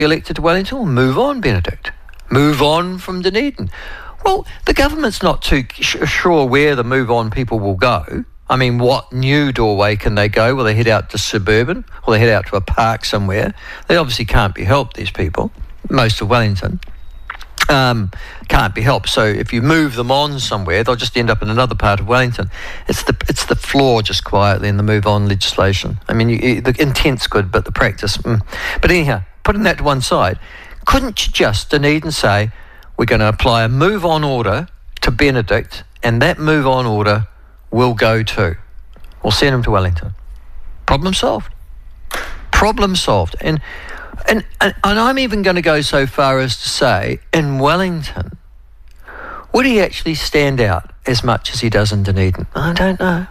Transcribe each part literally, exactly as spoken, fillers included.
elected to Wellington? Well, move on, Benedict. Move on from Dunedin. Well, the government's not too sure where the move on people will go. I mean, what new doorway can they go? Will they head out to suburban? Will they head out to a park somewhere? They obviously can't be helped, these people, most of Wellington. Um, can't be helped. So if you move them on somewhere, they'll just end up in another part of Wellington. It's the it's the flaw, just quietly, in the move on legislation. I mean, you, you, the intent's good, but the practice. Mm. But anyhow, putting that to one side, couldn't you just, Dunedin, say, we're going to apply a move on order to Benedict, and that move on order will go to, we'll send him to Wellington. Problem solved. Problem solved. And And, and and I'm even going to go so far as to say, in Wellington, would he actually stand out as much as he does in Dunedin? I don't know.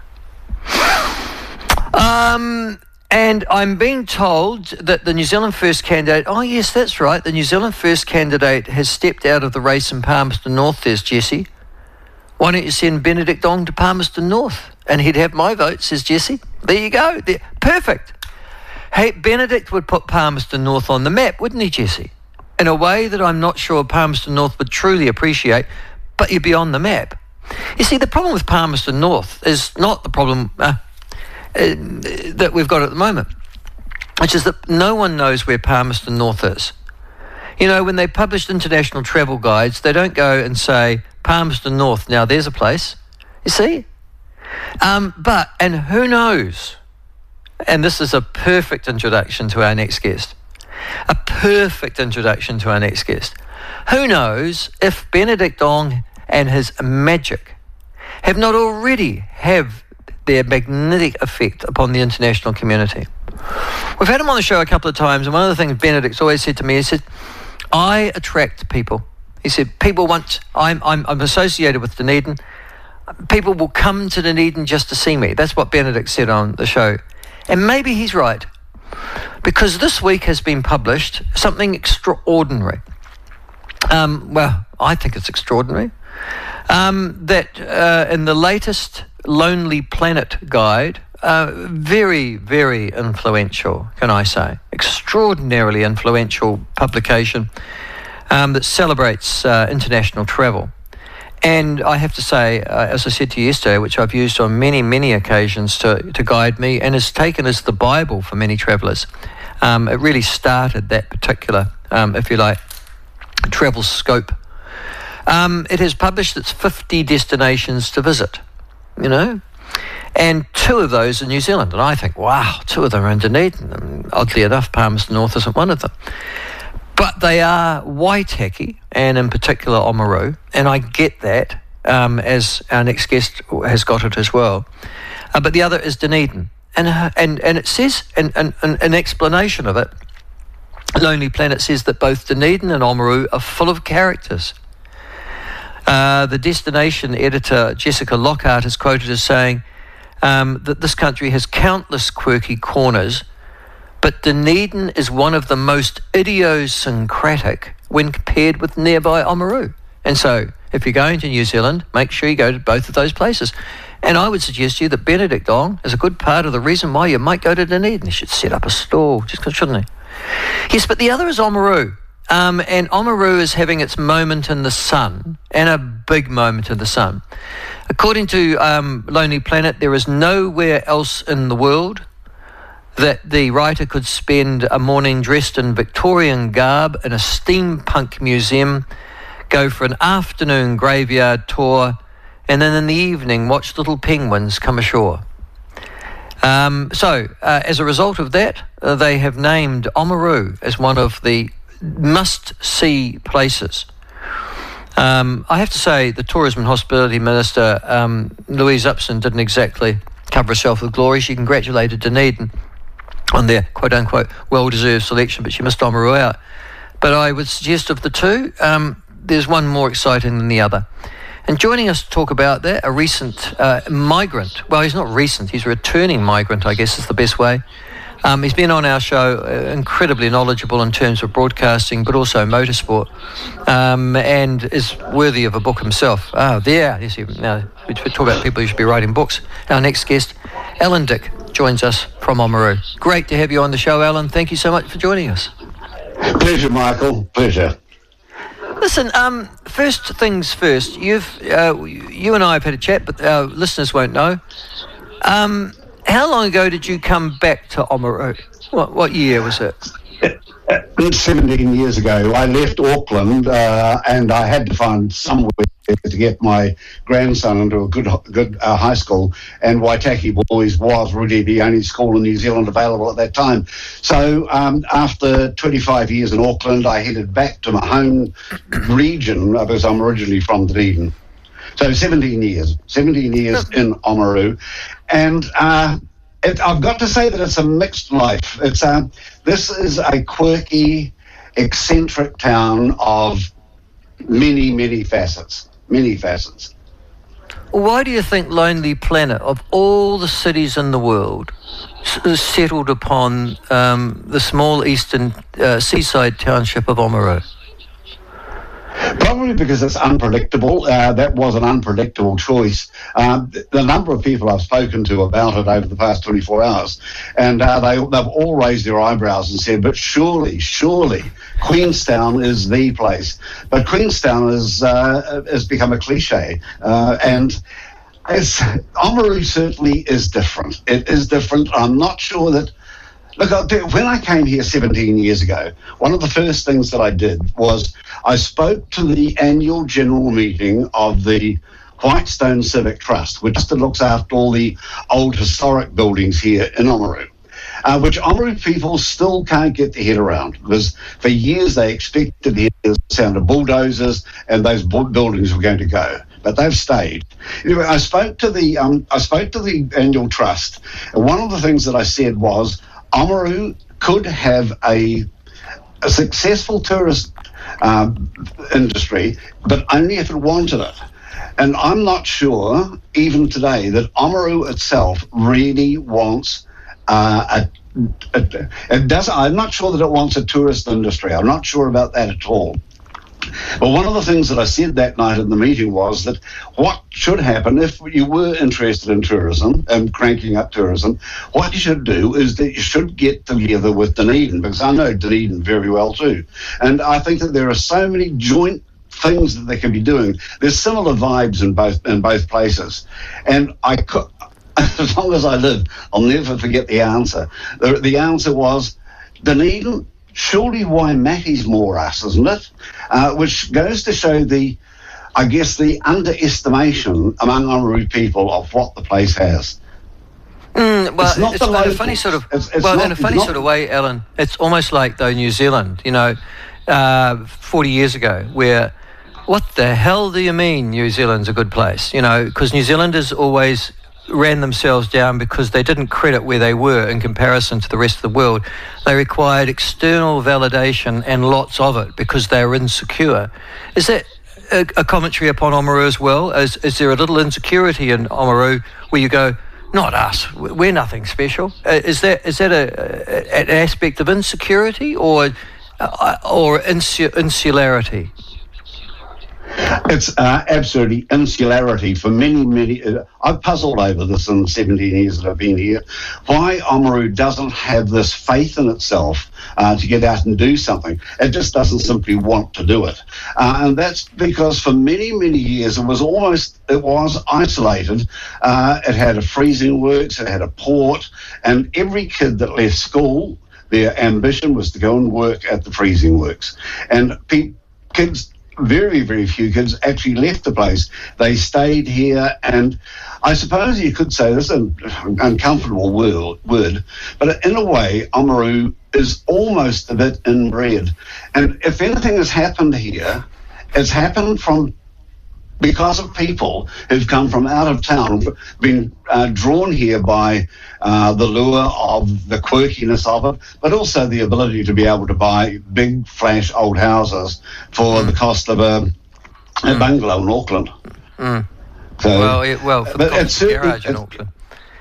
Um, and I'm being told that the New Zealand First candidate, oh yes, that's right, the New Zealand First candidate has stepped out of the race in Palmerston North. There's Jesse. Why don't you send Benedict Ong to Palmerston North? And he'd have my vote, says Jesse. There you go. There. Perfect. Hey, Benedict would put Palmerston North on the map, wouldn't he, Jesse? In a way that I'm not sure Palmerston North would truly appreciate, but you'd be on the map. You see, the problem with Palmerston North is not the problem uh, uh, that we've got at the moment, which is that no one knows where Palmerston North is. You know, when they published international travel guides, they don't go and say, Palmerston North, now there's a place. You see? Um, but, and who knows? And this is a perfect introduction to our next guest. A perfect introduction to our next guest. Who knows if Benedict Ong and his magic have not already have their magnetic effect upon the international community. We've had him on the show a couple of times, and one of the things Benedict's always said to me, he said, I attract people. He said, people want, I'm, I'm, I'm associated with Dunedin. People will come to Dunedin just to see me. That's what Benedict said on the show. And maybe he's right, because this week has been published something extraordinary. Um, well, I think it's extraordinary. Um, that uh, in the latest Lonely Planet guide, uh, very, very influential, can I say, extraordinarily influential publication um, that celebrates uh, international travel. And I have to say, uh, as I said to you yesterday, which I've used on many, many occasions to, to guide me, and is taken as the Bible for many travellers. Um, it really started that particular, um, if you like, travel scope. Um, it has published its fifty destinations to visit, you know, and two of those in New Zealand. And I think, wow, two of them are in Dunedin. And oddly enough, Palmerston North isn't one of them. But they are Waitaki, and in particular Oamaru, and I get that, um, as our next guest has got it as well. Uh, but the other is Dunedin. And uh, and, and it says, an, an, an explanation of it, Lonely Planet says that both Dunedin and Oamaru are full of characters. Uh, the destination editor, Jessica Lockhart, is quoted as saying um, that this country has countless quirky corners, but Dunedin is one of the most idiosyncratic when compared with nearby Oamaru. And so, if you're going to New Zealand, make sure you go to both of those places. And I would suggest to you that Benedict Ong is a good part of the reason why you might go to Dunedin. He should set up a stall, just shouldn't he? Yes, but the other is Oamaru. Um, and Oamaru is having its moment in the sun, and a big moment in the sun. According to um, Lonely Planet, there is nowhere else in the world that the writer could spend a morning dressed in Victorian garb in a steampunk museum, go for an afternoon graveyard tour, and then in the evening watch little penguins come ashore. Um, so, uh, as a result of that, uh, they have named Oamaru as one of the must-see places. Um, I have to say, the Tourism and Hospitality Minister, um, Louise Upson, didn't exactly cover herself with glory. She congratulated Dunedin on their quote-unquote well-deserved selection, but she missed Oamaru out. But I would suggest of the two, um, there's one more exciting than the other. And joining us to talk about that, a recent uh, migrant. Well, he's not recent, he's a returning migrant, I guess is the best way. Um, he's been on our show, uh, incredibly knowledgeable in terms of broadcasting, but also motorsport, um, and is worthy of a book himself. Ah, there. Yes, now, we talk about people who should be writing books. Our next guest, Alan Dick, joins us from Oamaru. Great to have you on the show, Alan. Thank you so much for joining us. Pleasure, Michael. Pleasure. Listen, um, first things first. You've, uh, you and I have had a chat, but our listeners won't know. Um, how long ago did you come back to Oamaru? What, what year was it? seventeen years ago. I left Auckland uh, and I had to find somewhere to get my grandson into a good good uh, high school, and Waitaki Boys was really the only school in New Zealand available at that time. So um, after twenty-five years in Auckland, I headed back to my home region because I'm originally from Dunedin. So seventeen years, seventeen years in Oamaru, and uh, It, I've got to say that it's a mixed life. It's a, this is a quirky, eccentric town of many, many facets, many facets. Why do you think Lonely Planet, of all the cities in the world, s- settled upon um, the small eastern uh, seaside township of Oamaru? Probably because it's unpredictable. Uh, that was an unpredictable choice. Uh, the, the number of people I've spoken to about it over the past twenty-four hours, and uh, they, they've all raised their eyebrows and said, but surely, surely, Queenstown is the place. But Queenstown is, uh, has become a cliche, uh, and it's, Oamaru certainly is different. It is different. I'm not sure that... Look, I'll tell you, when I came here seventeen years ago, one of the first things that I did was I spoke to the annual general meeting of the Whitestone Civic Trust, which looks after all the old historic buildings here in Oamaru, uh, which Oamaru people still can't get their head around, because for years they expected to hear the sound of bulldozers and those buildings were going to go. But they've stayed. Anyway, I spoke to the um, I spoke to the annual trust, and one of the things that I said was, Oamaru could have a, a successful tourist um, industry, but only if it wanted it. And I'm not sure, even today, that Oamaru itself really wants uh, a, a, it doesn't. I'm not sure that it wants a tourist industry. I'm not sure about that at all. But one of the things that I said that night in the meeting was that what should happen if you were interested in tourism and cranking up tourism, what you should do is that you should get together with Dunedin, because I know Dunedin very well too. And I think that there are so many joint things that they can be doing. There's similar vibes in both in both places. And I could, as long as I live, I'll never forget the answer. The, the answer was Dunedin. Surely Waimaki's more us, isn't it? Uh, which goes to show the, I guess, the underestimation among Oamaru people of what the place has. Mm, well, it's not it's the in a funny sort of it's, it's well, not, in a funny not, sort of way, Alan. It's almost like though New Zealand, you know, uh, forty years ago, where what the hell do you mean New Zealand's a good place? You know, because New Zealanders always ran themselves down because they didn't credit where they were in comparison to the rest of the world. They required external validation and lots of it because they were insecure. Is that a, a commentary upon Oamaru as well? Is, is there a little insecurity in Oamaru where you go, not us, we're nothing special? Uh, is that is that a, a, an aspect of insecurity or uh, or insu- insularity? It's uh, absolutely insularity for many, many... Uh, I've puzzled over this in the seventeen years that I've been here, why Oamaru doesn't have this faith in itself uh, to get out and do something. It just doesn't simply want to do it. Uh, and that's because for many, many years it was almost, it was isolated. Uh, it had a freezing works, it had a port, and every kid that left school, their ambition was to go and work at the freezing works. And pe- kids... very, very few kids actually left the place. They stayed here, and I suppose you could say this is an uncomfortable word, but in a way, Oamaru is almost a bit inbred. And if anything has happened here, it's happened from because of people who've come from out of town, been uh, drawn here by uh, the lure of the quirkiness of it, but also the ability to be able to buy big, flash old houses for mm. the cost of a, a mm. bungalow in Auckland. Mm. So, well, it, well, for the cost of a garage in Auckland.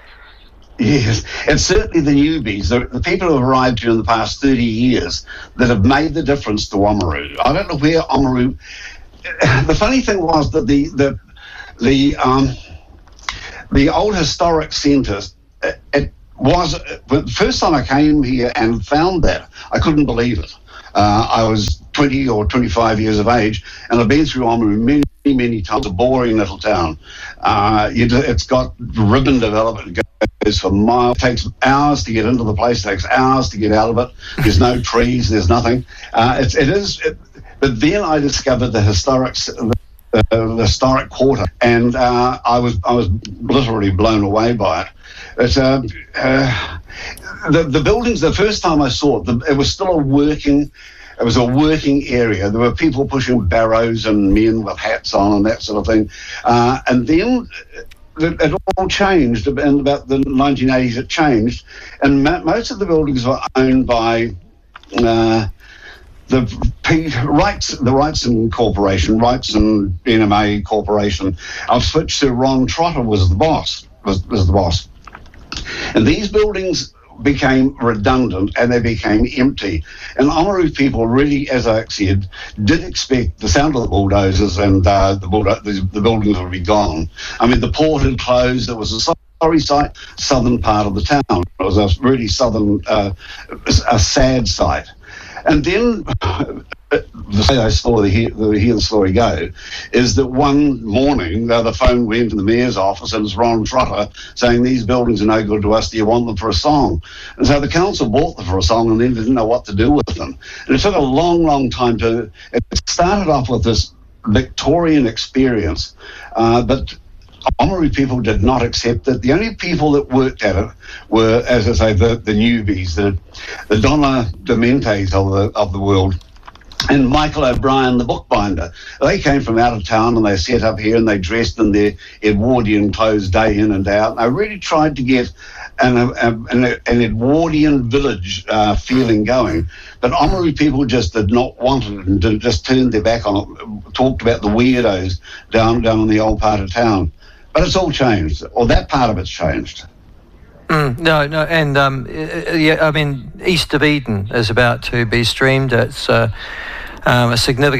Yes, it's certainly the newbies, the, the people who have arrived here in the past thirty years that have made the difference to Oamaru. I don't know where Oamaru... The funny thing was that the the the um, the old historic centre, it, it was the first time I came here and found that, I couldn't believe it. Uh, I was twenty or twenty-five years of age, and I've been through Oamaru many, many times. It's a boring little town. Uh, you, it's got ribbon development. It goes for miles. It takes hours to get into the place. It takes hours to get out of it. There's no trees. There's nothing. Uh, it's, it is. It, but then I discovered the historic, the, uh, the historic quarter, and uh, I was I was literally blown away by it. It's uh, uh, the the buildings. The first time I saw it, the, it was still a working. It was a working area. There were people pushing barrows and men with hats on and that sort of thing. Uh, and then it, it all changed. In about the nineteen eighties, it changed, and ma- most of the buildings were owned by. Uh, The P, Rights, the Wrightson Corporation, Wrightson N M A Corporation, of which Sir Ron Trotter was the boss. Was, was the boss, and these buildings became redundant and they became empty. And Oamaru people really, as I said, did expect the sound of the bulldozers and uh, the, bulldo- the, the buildings would be gone. I mean, the port had closed. It was a sorry sight, southern part of the town. It was a really southern, uh, a sad sight. And then the way I saw the hear, the, hear the story go is that one morning uh, the phone went to the mayor's office and it's Ron Trotter saying these buildings are no good to us, do you want them for a song? And so the council bought them for a song and then didn't know what to do with them. And it took a long, long time to, it started off with this Victorian experience, uh, but Oamaru people did not accept it. The only people that worked at it were, as I say, the, the newbies, the, the Donna Dementes of the, of the world, and Michael O'Brien, the bookbinder. They came from out of town and they set up here and they dressed in their Edwardian clothes day in and out. And I really tried to get an, an, an Edwardian village uh, feeling going. But Oamaru people just did not want it and just turned their back on it, talked about the weirdos down, down in the old part of town. But it's all changed, or that part of it's changed. Mm, no, no, and um, yeah, I mean, East of Eden is about to be streamed. It's uh, um, a significant